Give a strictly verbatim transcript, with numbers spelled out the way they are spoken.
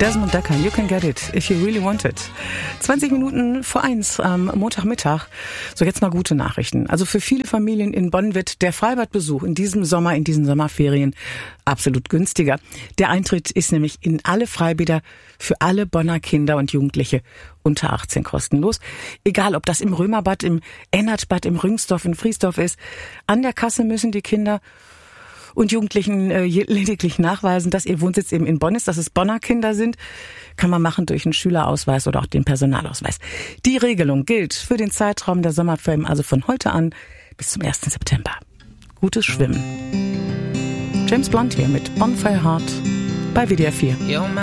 Desmond Dekker, You Can Get It, If You Really Want It. zwanzig Minuten vor eins am Montagmittag. So, jetzt mal gute Nachrichten. Also für viele Familien in Bonn wird der Freibadbesuch in diesem Sommer, in diesen Sommerferien absolut günstiger. Der Eintritt ist nämlich in alle Freibäder für alle Bonner Kinder und Jugendliche unter achtzehn kostenlos. Egal, ob das im Römerbad, im Ennertbad, im Rüngsdorf, in Friesdorf ist. An der Kasse müssen die Kinder und Jugendlichen äh, lediglich nachweisen, dass ihr Wohnsitz eben in Bonn ist, dass es Bonner Kinder sind. Kann man machen durch einen Schülerausweis oder auch den Personalausweis. Die Regelung gilt für den Zeitraum der Sommerferien, also von heute an bis zum ersten September. Gutes Schwimmen. James Blunt hier mit Bonfire Heart bei W D R vier.